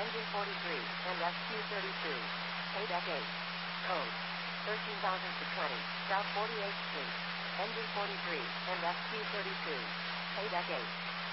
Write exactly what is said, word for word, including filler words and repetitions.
Engine forty-three, and S Q thirty-two. Paydeck eight. Code thirteen thousand twenty, South forty-eighth Street. Engine forty-three, and S Q thirty-two. Paydeck eight.